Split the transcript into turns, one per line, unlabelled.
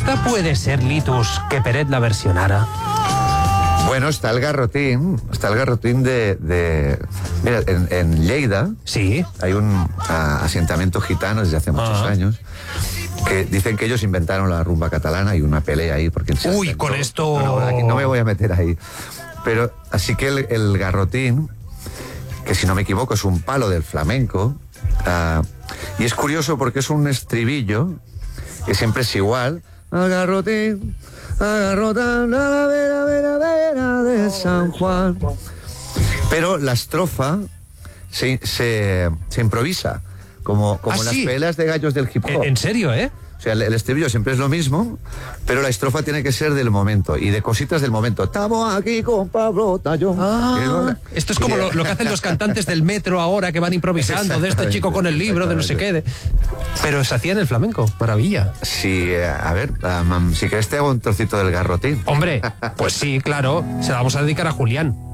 Esta puede ser, Litus, que Peret la versionara.
Bueno, está el garrotín mira, en Lleida.
Sí.
Hay un asentamiento gitano desde hace muchos años que dicen que ellos inventaron la rumba catalana y una pelea ahí porque
Uy, con esto...
aquí no me voy a meter ahí. Pero así que el garrotín, que si no me equivoco es un palo del flamenco, y es curioso porque es un estribillo que siempre es igual. Al garrotín, agarrota la vera de San Juan. Pero la estrofa se improvisa, como las
sí.
peleas de gallos del hip hop.
¿En serio, eh?
O sea, el estribillo siempre es lo mismo, pero la estrofa tiene que ser del momento y de cositas del momento. Estamos aquí con Pablo Tallón.
Esto es como lo que hacen los cantantes del metro ahora, que van improvisando, de este chico con el libro, de no sé qué. Pero se hacía en el flamenco, maravilla.
Sí, a ver, si querés te hago un trocito del garrotín.
Hombre, pues sí, claro, se la vamos a dedicar a Julián.